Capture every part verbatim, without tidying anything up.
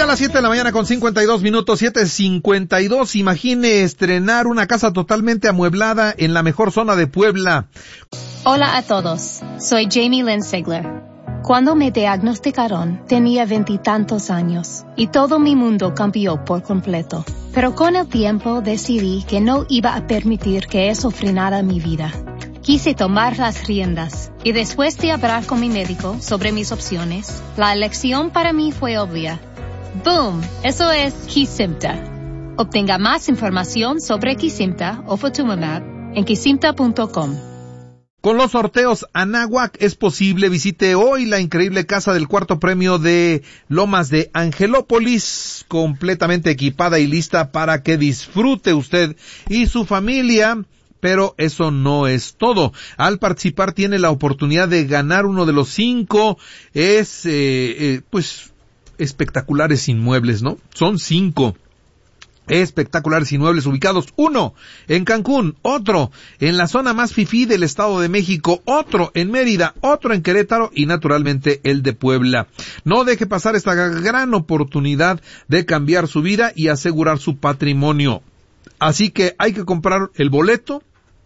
las siete de la mañana con cincuenta y dos minutos, siete cincuenta y dos. Imagine estrenar una casa totalmente amueblada en la mejor zona de Puebla. Hola a todos, soy Jamie Lynn Sigler. Cuando me diagnosticaron, tenía veintitantos años y todo mi mundo cambió por completo. Pero con el tiempo decidí que no iba a permitir que eso frenara mi vida. Quise tomar las riendas y después de hablar con mi médico sobre mis opciones, la elección para mí fue obvia. ¡Boom! Eso es Kesimpta. Obtenga más información sobre Kesimpta o Ofatumumab en kesimpta punto com. Con los sorteos Anáhuac es posible. Visite hoy la increíble casa del cuarto premio de Lomas de Angelópolis, completamente equipada y lista para que disfrute usted y su familia. Pero eso no es todo. Al participar tiene la oportunidad de ganar uno de los cinco, es, eh, eh, pues, espectaculares inmuebles, ¿no? Son cinco espectaculares inmuebles ubicados, uno en Cancún, otro en la zona más fifí del Estado de México, otro en Mérida, otro en Querétaro y naturalmente el de Puebla. No deje pasar esta gran oportunidad de cambiar su vida y asegurar su patrimonio. Así que hay que comprar el boleto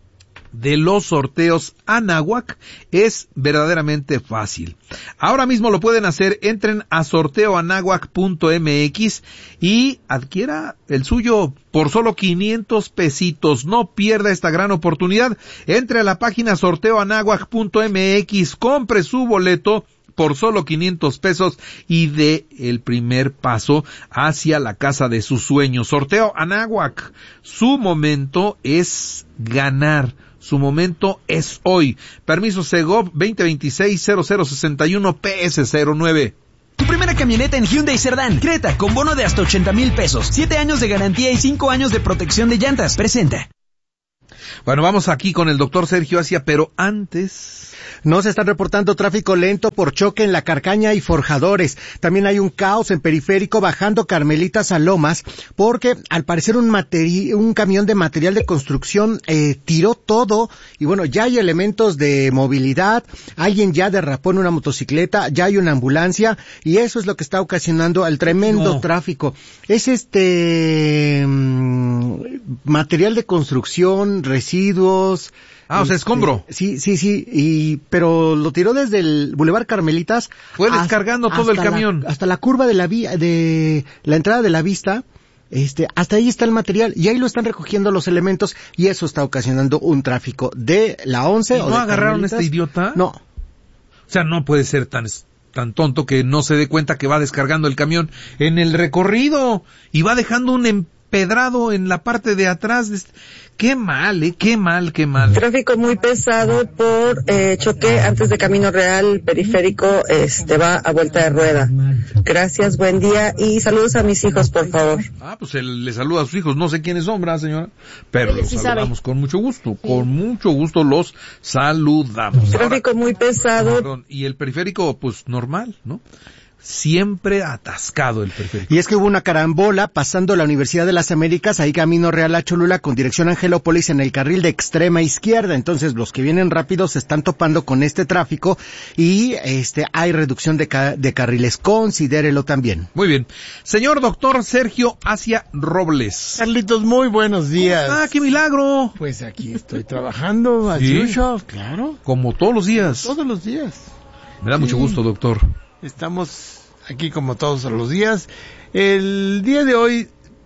de los sorteos Anáhuac. Es verdaderamente fácil. Ahora mismo lo pueden hacer. Entren a sorteo anáhuac punto m x y adquiera el suyo por solo quinientos pesitos. No pierda esta gran oportunidad. Entre a la página sorteo anáhuac punto m x, compre su boleto por solo quinientos pesos y dé el primer paso hacia la casa de sus sueños. Sorteo Anáhuac. Su momento es ganar. Su momento es hoy. Permiso Segov veinte veintiséis cero cero sesenta y uno P S cero nueve. Tu primera camioneta en Hyundai Cerdán, Creta, con bono de hasta ochenta mil pesos, siete años de garantía y cinco años de protección de llantas. Presenta. Bueno, vamos aquí con el doctor Sergio Asia, pero antes... No se está reportando tráfico lento por choque en La Carcaña y Forjadores. También hay un caos en Periférico bajando Carmelitas a Lomas, porque al parecer un materi- un camión de material de construcción eh, tiró todo, y bueno, ya hay elementos de movilidad, alguien ya derrapó en una motocicleta, ya hay una ambulancia, y eso es lo que está ocasionando el tremendo no. tráfico. Es este mmm, material de construcción, residuos... Ah, o sea, escombro. Sí, sí, sí, y pero lo tiró desde el Boulevard Carmelitas. Fue descargando hasta, todo el camión. La, hasta la curva de la vía, de la entrada de la Vista, este, hasta ahí está el material, y ahí lo están recogiendo los elementos, y eso está ocasionando un tráfico de la once. ¿Y o no de agarraron a este idiota? No. O sea, no puede ser tan... tan tonto que no se dé cuenta que va descargando el camión en el recorrido, y va dejando un empedrado en la parte de atrás de este... Qué mal, eh, qué mal, qué mal. Tráfico muy pesado por eh, choque antes de Camino Real, Periférico, este va a vuelta de rueda. Gracias, buen día y saludos a mis hijos, por favor. Ah, pues él le saluda a sus hijos, no sé quiénes son, ¿verdad, señora? Pero los sí saludamos sabe. Con mucho gusto, sí. Con mucho gusto los saludamos. Tráfico Ahora, muy pesado. Perdón, y el Periférico, pues normal, ¿no? Siempre atascado el Periférico. Y es que hubo una carambola pasando la Universidad de las Américas, ahí Camino Real a Cholula, con dirección a Angelópolis, en el carril de extrema izquierda. Entonces los que vienen rápido se están topando con este tráfico, y este hay reducción de, ca- de carriles. Considérelo también. Muy bien. Señor doctor Sergio Asia Robles. Carlitos, muy buenos días. Ah, qué milagro. Pues aquí estoy trabajando, as ¿Sí? usual, claro. Como todos los días. Todos los días. Me da sí. mucho gusto, doctor. Estamos aquí como todos los días. El día de hoy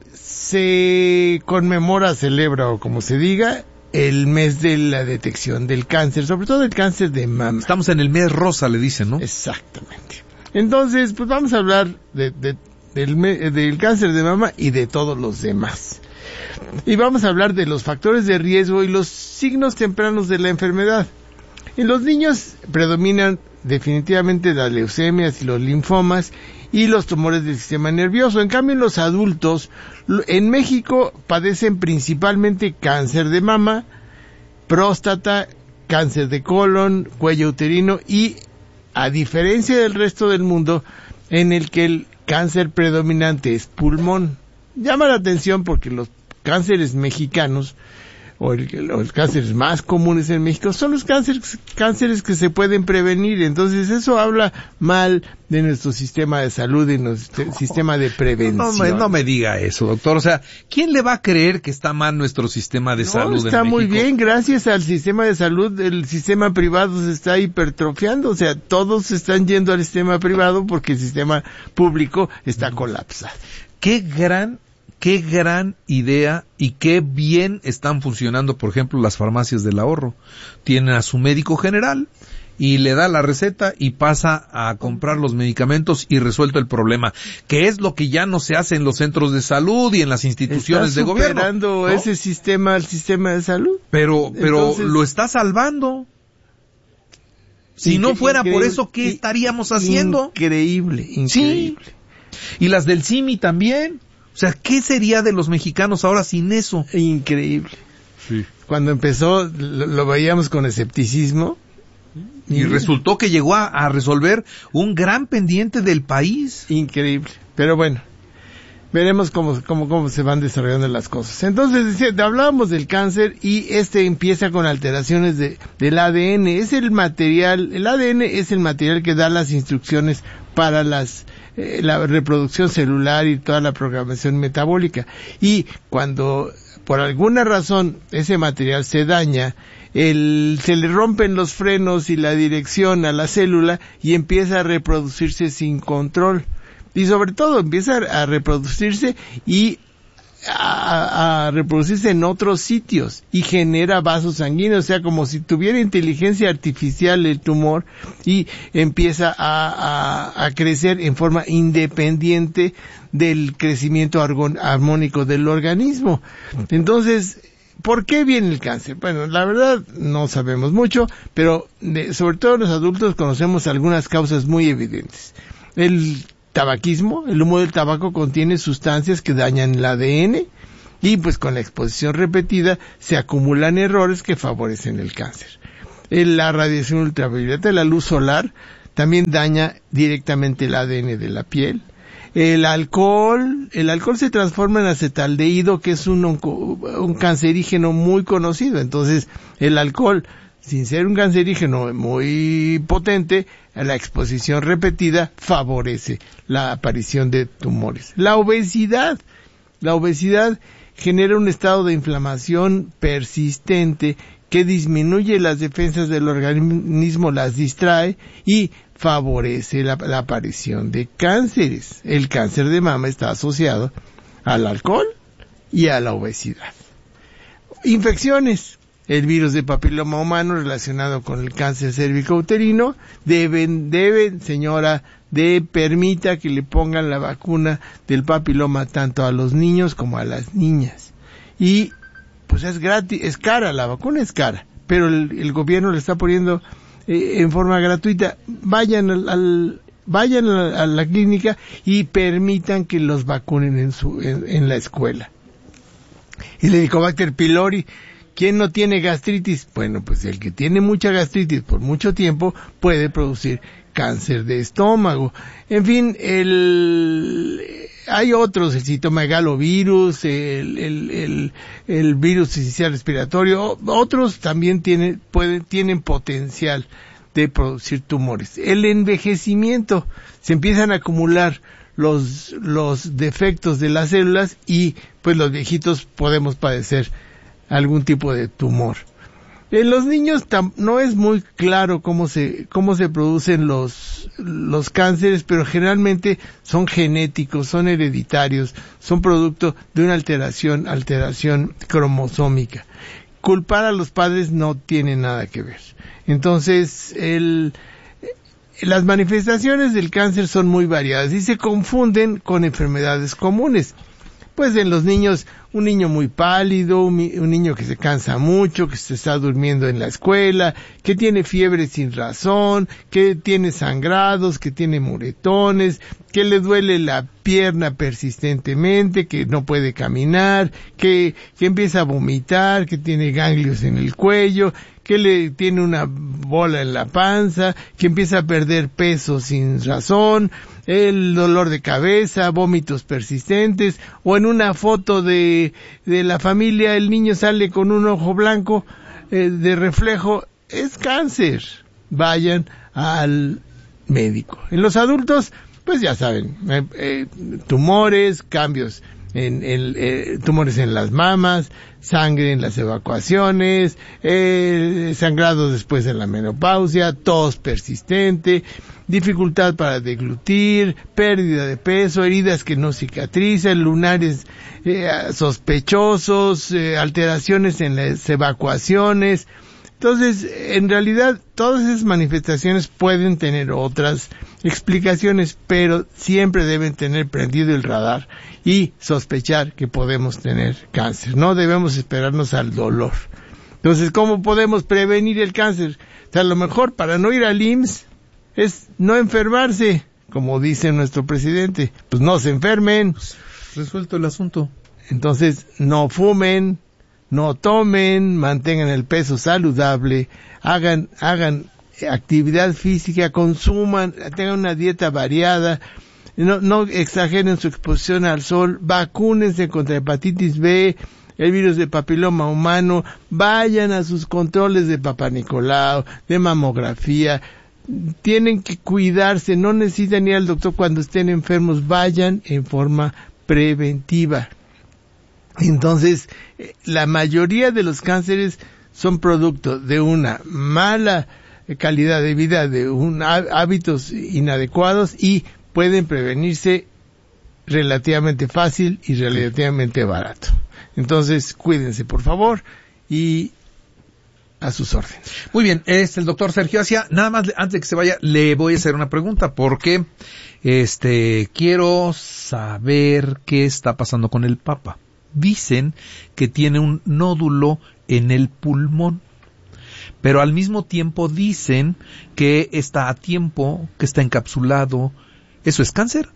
se conmemora, celebra o como se diga, el mes de la detección del cáncer, sobre todo el cáncer de mama. Estamos en el mes rosa, le dicen, ¿no? Exactamente. Entonces, pues vamos a hablar de, de, del, del cáncer de mama y de todos los demás. Y vamos a hablar de los factores de riesgo y los signos tempranos de la enfermedad. En los niños predominan definitivamente las leucemias y los linfomas y los tumores del sistema nervioso. En cambio, en los adultos, en México padecen principalmente cáncer de mama, próstata, cáncer de colon, cuello uterino y, a diferencia del resto del mundo, en el que el cáncer predominante es pulmón. Llama la atención porque los cánceres mexicanos o el, los cánceres más comunes en México, son los cánceres, cánceres que se pueden prevenir. Entonces eso habla mal de nuestro sistema de salud y nuestro sistema de prevención. No, no, me, no me diga eso, doctor. O sea, ¿quién le va a creer que está mal nuestro sistema de no, salud en está México? muy bien, gracias al sistema de salud, el sistema privado se está hipertrofiando. O sea, todos están yendo al sistema privado porque el sistema público está colapsado. Qué gran Qué gran idea y qué bien están funcionando, por ejemplo, las farmacias del ahorro. Tienen a su médico general y le da la receta y pasa a comprar los medicamentos y resuelto el problema, que es lo que ya no se hace en los centros de salud y en las instituciones de gobierno. Está superando ese sistema al sistema de salud. Pero, pero Entonces, lo está salvando. Si no fuera por eso, ¿qué estaríamos haciendo? Increíble, increíble. Sí. Y las del S I M I también. O sea, ¿qué sería de los mexicanos ahora sin eso? Increíble. Sí. Cuando empezó, lo, lo veíamos con escepticismo. Y, y resultó que llegó a, a resolver un gran pendiente del país. Increíble. Pero bueno, veremos cómo, cómo, cómo se van desarrollando las cosas. Entonces, hablábamos del cáncer y este empieza con alteraciones de, del A D N. Es el material, el A D N es el material que da las instrucciones para las eh, la reproducción celular y toda la programación metabólica. Y cuando por alguna razón ese material se daña, el, se le rompen los frenos y la dirección a la célula y empieza a reproducirse sin control. Y sobre todo empieza a reproducirse y a, a reproducirse en otros sitios y genera vasos sanguíneos, o sea, como si tuviera inteligencia artificial el tumor y empieza a, a, a crecer en forma independiente del crecimiento armónico del organismo. Entonces, ¿por qué viene el cáncer? Bueno, la verdad no sabemos mucho, pero de, sobre todo los adultos conocemos algunas causas muy evidentes. El tabaquismo, el humo del tabaco contiene sustancias que dañan el A D N y pues con la exposición repetida se acumulan errores que favorecen el cáncer. La radiación ultravioleta, la luz solar, también daña directamente el A D N de la piel. El alcohol, el alcohol se transforma en acetaldehído, que es un, un cancerígeno muy conocido. Entonces, el alcohol, sin ser un cancerígeno muy potente, la exposición repetida favorece la aparición de tumores. La obesidad. La obesidad genera un estado de inflamación persistente que disminuye las defensas del organismo, las distrae y favorece la, la aparición de cánceres. El cáncer de mama está asociado al alcohol y a la obesidad. Infecciones. El virus de papiloma humano relacionado con el cáncer cervicouterino, deben, deben, señora, de permita que le pongan la vacuna del papiloma tanto a los niños como a las niñas. Y, pues es gratis, es cara, la vacuna es cara, pero el, el gobierno le está poniendo eh, en forma gratuita. Vayan al, al vayan a, a la clínica y permitan que los vacunen en su, en, en la escuela. El Helicobacter pylori. ¿Quién no tiene gastritis? Bueno, pues el que tiene mucha gastritis por mucho tiempo puede producir cáncer de estómago. En fin, el, hay otros, el citomegalovirus, el, el, el, el virus sincicial respiratorio, otros también tienen, pueden, tienen potencial de producir tumores. El envejecimiento, se empiezan a acumular los, los defectos de las células y pues los viejitos podemos padecer algún tipo de tumor. En los niños tam, no es muy claro cómo se cómo se producen los los cánceres, pero generalmente son genéticos, son hereditarios, son producto de una alteración alteración cromosómica. Culpar a los padres no tiene nada que ver. Entonces, el las manifestaciones del cáncer son muy variadas y se confunden con enfermedades comunes. Pues en los niños, un niño muy pálido, un, un niño que se cansa mucho, que se está durmiendo en la escuela, que tiene fiebre sin razón, que tiene sangrados, que tiene moretones, que le duele la pierna persistentemente, que no puede caminar, que, que empieza a vomitar, que tiene ganglios en el cuello, que le tiene una bola en la panza, que empieza a perder peso sin razón, el dolor de cabeza, vómitos persistentes, o en una foto de, de la familia el niño sale con un ojo blanco eh, de reflejo, es cáncer. Vayan al médico. En los adultos, pues ya saben, eh, eh, tumores, cambios en el eh, tumores en las mamas, sangre en las evacuaciones, eh, sangrado después de la menopausia, tos persistente, dificultad para deglutir, pérdida de peso, heridas que no cicatrizan, lunares eh, sospechosos, eh, alteraciones en las evacuaciones. Entonces, en realidad, todas esas manifestaciones pueden tener otras explicaciones, pero siempre deben tener prendido el radar y sospechar que podemos tener cáncer. No debemos esperarnos al dolor. Entonces, ¿cómo podemos prevenir el cáncer? O sea, lo mejor para no ir al I M S S es no enfermarse, como dice nuestro presidente. Pues no se enfermen. Pues, resuelto el asunto. Entonces, no fumen, no tomen, mantengan el peso saludable, hagan, hagan actividad física, consuman, tengan una dieta variada, no, no exageren su exposición al sol, vacúnense contra hepatitis B, el virus de papiloma humano, vayan a sus controles de Papá Nicolau, de mamografía, tienen que cuidarse, no necesitan ir al doctor cuando estén enfermos, vayan en forma preventiva. Entonces, la mayoría de los cánceres son producto de una mala calidad de vida, de un hábitos inadecuados, y pueden prevenirse relativamente fácil y relativamente barato. Entonces, cuídense, por favor, y a sus órdenes. Muy bien, es el doctor Sergio Asia. Nada más, antes de que se vaya, le voy a hacer una pregunta, porque este quiero saber qué está pasando con el Papa. Dicen que tiene un nódulo en el pulmón, pero al mismo tiempo dicen que está a tiempo, que está encapsulado. ¿Eso es cáncer?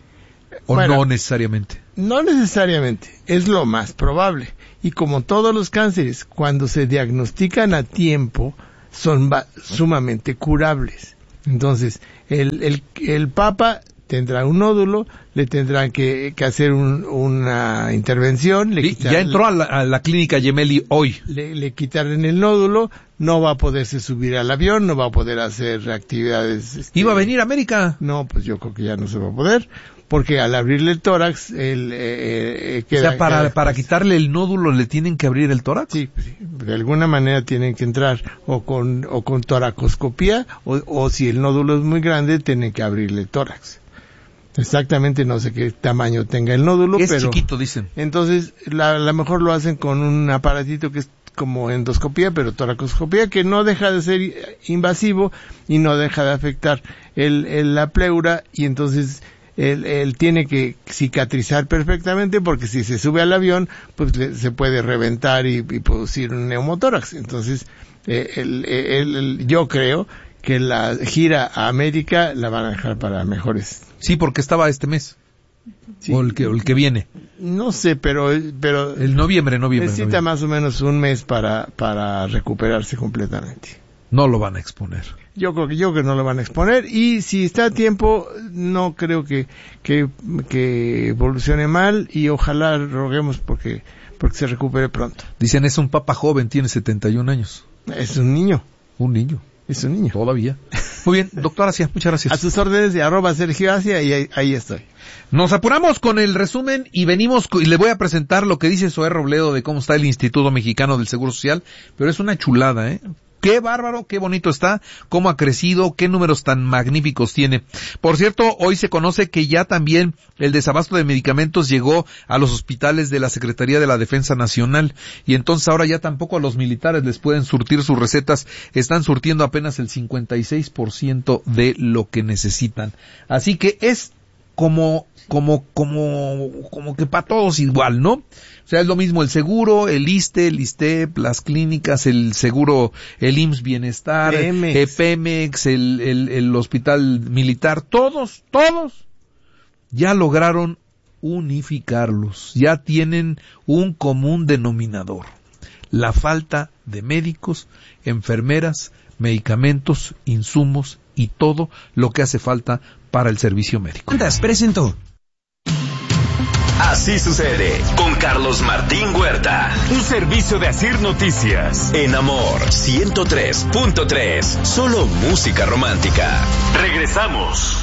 ¿O bueno, no necesariamente? No necesariamente, es lo más probable. Y como todos los cánceres, cuando se diagnostican a tiempo, son sumamente curables. Entonces, el, el, el Papa tendrá un nódulo, le tendrán que, que hacer un, una intervención. Le sí, ya entró a la, a la clínica Gemelli hoy. Le, le quitaron el nódulo, no va a poderse subir al avión, no va a poder hacer actividades. Este, ¿Iba a venir a América? No, pues yo creo que ya no se va a poder, porque al abrirle el tórax, el, eh, eh, queda... O sea, para, queda, para pues, quitarle el nódulo, ¿le tienen que abrir el tórax? Sí, sí, de alguna manera tienen que entrar o con, o con toracoscopía, o, o si el nódulo es muy grande, tienen que abrirle el tórax. Exactamente, no sé qué tamaño tenga el nódulo, es pero... Es chiquito, dicen. Entonces, la, la mejor lo hacen con un aparatito que es como endoscopía, pero toracoscopía, que no deja de ser invasivo y no deja de afectar el, el, la pleura, y entonces él, él tiene que cicatrizar perfectamente, porque si se sube al avión, pues le, se puede reventar y, y producir un neumotórax. Entonces, eh, el, el, el, yo creo que la gira a América la van a dejar para mejores. Sí, porque estaba este mes. Sí. O el que, o el que viene. No sé, pero, pero. El noviembre, noviembre. Necesita noviembre. más o menos un mes para, para recuperarse completamente. No lo van a exponer. Yo creo que, yo creo que no lo van a exponer, y si está a tiempo, no creo que, que, que evolucione mal, y ojalá roguemos porque, porque se recupere pronto. Dicen, es un papa joven, tiene setenta y un años. Es un niño. Un niño. Es un niño. Todavía. Muy bien, doctor Asia, muchas gracias. A sus órdenes de arroba Sergio Asia, y ahí, ahí estoy. Nos apuramos con el resumen y venimos, y le voy a presentar lo que dice Zoé Robledo de cómo está el Instituto Mexicano del Seguro Social, pero es una chulada, ¿eh? Qué bárbaro, qué bonito está, cómo ha crecido, qué números tan magníficos tiene. Por cierto, hoy se conoce que ya también el desabasto de medicamentos llegó a los hospitales de la Secretaría de la Defensa Nacional, y entonces ahora ya tampoco a los militares les pueden surtir sus recetas, están surtiendo apenas el cincuenta y seis por ciento de lo que necesitan. Así que es como, como, como, como que para todos igual, ¿no? O sea, es lo mismo el seguro, el ISSSTE, el ISSSTEP, las clínicas, el seguro, el I M S S Bienestar, Pemex, eh, Pemex el, el, el hospital militar, todos, todos ya lograron unificarlos, ya tienen un común denominador. la falta de médicos, enfermeras, medicamentos, insumos y todo lo que hace falta para el servicio médico. Presentó. Así sucede con Carlos Martín Huerta. Un servicio de Asir Noticias. En Amor ciento tres punto tres. Solo música romántica. Regresamos.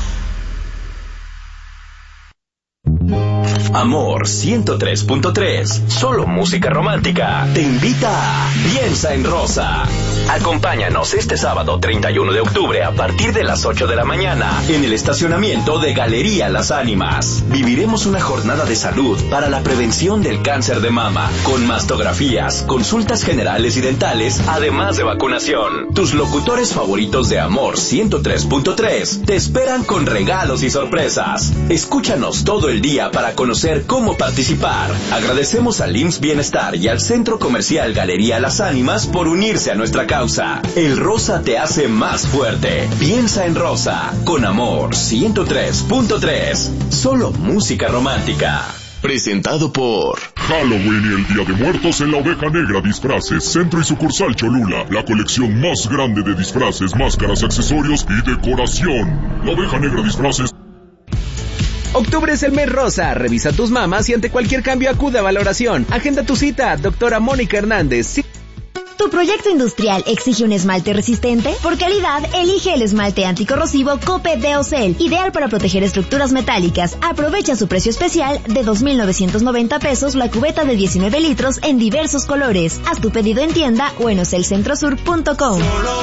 Amor ciento tres punto tres. Solo música romántica. Te invita a Piensa en Rosa. Acompáñanos este sábado treinta y uno de octubre a partir de las ocho de la mañana en el estacionamiento de Galería Las Ánimas. Viviremos una jornada de salud para la prevención del cáncer de mama, con mastografías, consultas generales y dentales, además de vacunación. Tus locutores favoritos de Amor ciento tres punto tres te esperan con regalos y sorpresas. Escúchanos todo el día para conocer cómo participar. Agradecemos al I M S S Bienestar y al Centro Comercial Galería Las Ánimas por unirse a nuestra causa. El rosa te hace más fuerte. Piensa en Rosa, con Amor ciento tres punto tres. Solo música romántica. Presentado por Halloween y el Día de Muertos en la Oveja Negra Disfraces, Centro y Sucursal Cholula. La colección más grande de disfraces, máscaras, accesorios y decoración. La Oveja Negra Disfraces. Octubre es el mes rosa. Revisa tus mamas y ante cualquier cambio acude a valoración. Agenda tu cita, doctora Mónica Hernández. Sí. ¿Tu proyecto industrial exige un esmalte resistente? Por calidad, elige el esmalte anticorrosivo Cope Deocel, ideal para proteger estructuras metálicas. Aprovecha su precio especial de dos mil novecientos noventa pesos la cubeta de diecinueve litros en diversos colores. Haz tu pedido en tienda o en ocelcentrosur punto com.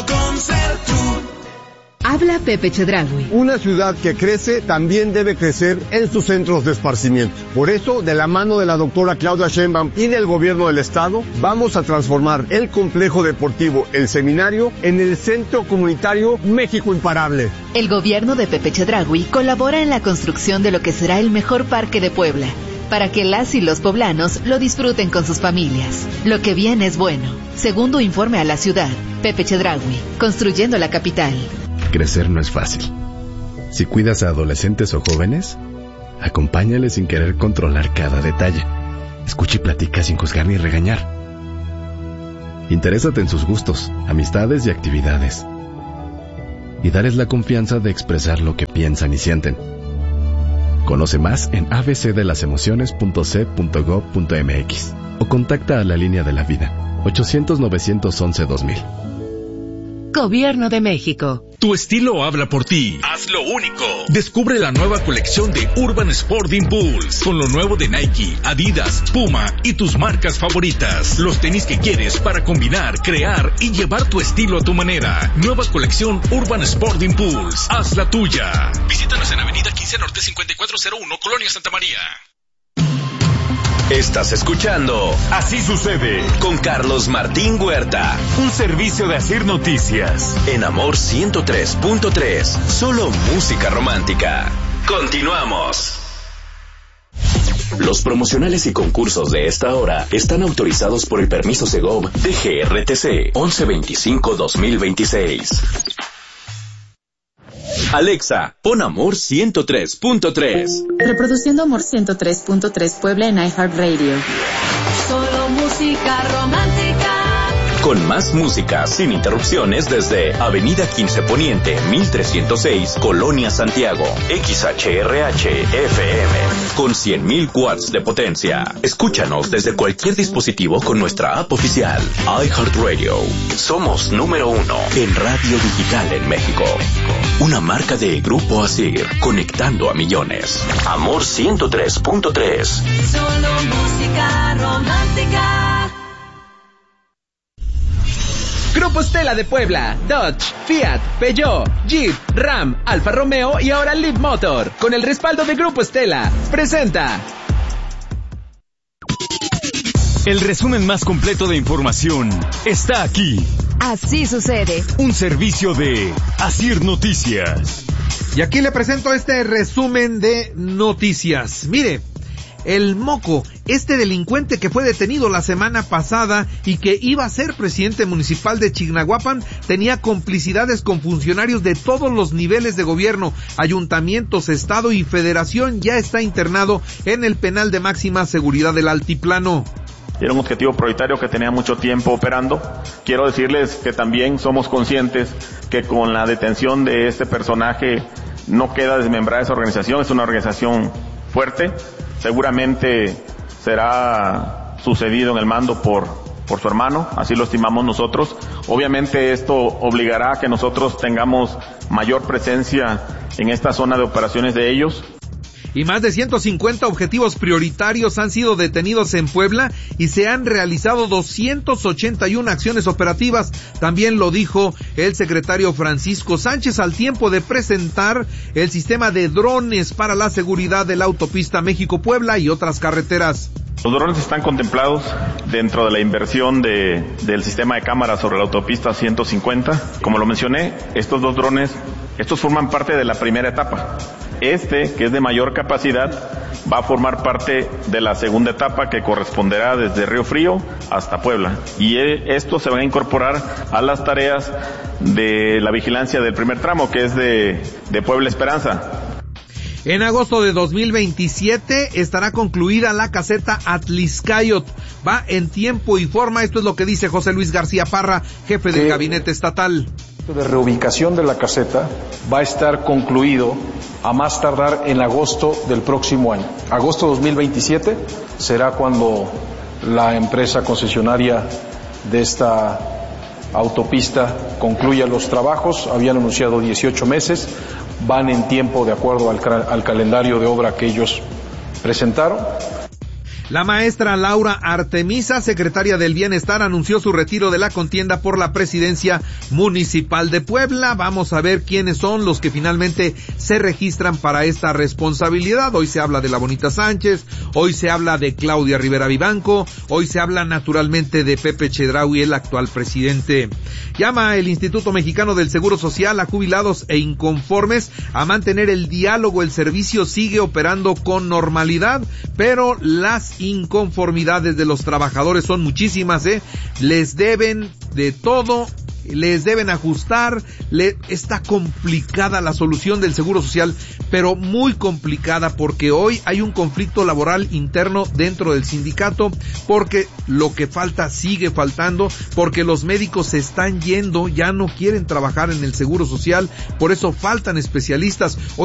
Habla Pepe Chedraui. Una ciudad que crece también debe crecer en sus centros de esparcimiento. Por eso, de la mano de la doctora Claudia Sheinbaum y del gobierno del estado, vamos a transformar el complejo deportivo El Seminario en el Centro Comunitario México Imparable. El gobierno de Pepe Chedraui colabora en la construcción de lo que será el mejor parque de Puebla, para que las y los poblanos lo disfruten con sus familias. Lo que viene es bueno. Segundo informe a la ciudad, Pepe Chedraui, construyendo la capital. Crecer no es fácil. Si cuidas a adolescentes o jóvenes, acompáñales sin querer controlar cada detalle. Escucha y platica sin juzgar ni regañar. Interésate en sus gustos, amistades y actividades. Y darles la confianza de expresar lo que piensan y sienten. Conoce más en a b c de las emociones punto c punto gob punto m x o contacta a la línea de la vida ochocientos novecientos once dos mil. Gobierno de México. Tu estilo habla por ti. Haz lo único. Descubre la nueva colección de Urban Sport Impulse con lo nuevo de Nike, Adidas, Puma y tus marcas favoritas. Los tenis que quieres para combinar, crear y llevar tu estilo a tu manera. Nueva colección Urban Sport Impulse. Haz la tuya. Visítanos en Avenida quince Norte cincuenta y cuatro cero uno, Colonia Santa María. Estás escuchando Así Sucede con Carlos Martín Huerta. Un servicio de Asir Noticias. En Amor ciento tres punto tres. Solo música romántica. Continuamos. Los promocionales y concursos de esta hora están autorizados por el permiso Segov de G R T C once veinticinco dos mil veintiséis. Alexa, pon Amor ciento tres punto tres. Reproduciendo Amor ciento tres punto tres Puebla en iHeartRadio. Solo música romántica. Con más música sin interrupciones desde Avenida quince Poniente, mil trescientos seis, Colonia Santiago. X H R H F M. Con cien mil watts de potencia. Escúchanos desde cualquier dispositivo con nuestra app oficial. iHeartRadio. Somos número uno en radio digital en México. Una marca de Grupo Asir, conectando a millones. Amor ciento tres punto tres. Solo música romántica. Grupo Stella de Puebla, Dodge, Fiat, Peugeot, Jeep, Ram, Alfa Romeo y ahora Leap Motor. Con el respaldo de Grupo Stella, presenta el resumen más completo de información. Está aquí. Así sucede. Un servicio de Asir Noticias. Y aquí le presento este resumen de noticias. Mire, el Moco, este delincuente que fue detenido la semana pasada y que iba a ser presidente municipal de Chignahuapan, tenía complicidades con funcionarios de todos los niveles de gobierno, ayuntamientos, estado y federación. Ya está internado en el penal de máxima seguridad del Altiplano. Era un objetivo prioritario que tenía mucho tiempo operando. Quiero decirles que también somos conscientes que con la detención de este personaje no queda desmembrada esa organización. Es una organización fuerte. Seguramente será sucedido en el mando por, por su hermano, así lo estimamos nosotros. Obviamente esto obligará a que nosotros tengamos mayor presencia en esta zona de operaciones de ellos. Y más de ciento cincuenta objetivos prioritarios han sido detenidos en Puebla y se han realizado doscientas ochenta y una acciones operativas. También lo dijo el secretario Francisco Sánchez al tiempo de presentar el sistema de drones para la seguridad de la autopista México-Puebla y otras carreteras. Los drones están contemplados dentro de la inversión de, del sistema de cámaras sobre la autopista ciento cincuenta. Como lo mencioné, estos dos drones, estos forman parte de la primera etapa. Este, que es de mayor capacidad, va a formar parte de la segunda etapa que corresponderá desde Río Frío hasta Puebla. Y esto se va a incorporar a las tareas de la vigilancia del primer tramo, que es de, de Puebla Esperanza. En agosto de dos mil veintisiete estará concluida la caseta Atliscayot. Va en tiempo y forma. Esto es lo que dice José Luis García Parra, jefe del gabinete estatal. De reubicación de la caseta va a estar concluido a más tardar en agosto del próximo año. Agosto dos mil veintisiete será cuando la empresa concesionaria de esta autopista concluya los trabajos. Habían anunciado dieciocho meses, van en tiempo de acuerdo al, al calendario de obra que ellos presentaron. La maestra Laura Artemisa, secretaria del Bienestar, anunció su retiro de la contienda por la presidencia municipal de Puebla. Vamos a ver quiénes son los que finalmente se registran para esta responsabilidad. Hoy se habla de La Bonita Sánchez, hoy se habla de Claudia Rivera Vivanco, hoy se habla naturalmente de Pepe Chedraui, el actual presidente. Llama el Instituto Mexicano del Seguro Social a jubilados e inconformes a mantener el diálogo. El servicio sigue operando con normalidad, pero las inconformidades de los trabajadores son muchísimas, ¿eh? Les deben de todo, les deben ajustar, le, está complicada la solución del Seguro Social, pero muy complicada porque hoy hay un conflicto laboral interno dentro del sindicato, porque lo que falta sigue faltando, porque los médicos se están yendo, ya no quieren trabajar en el Seguro Social, por eso faltan especialistas. Hoy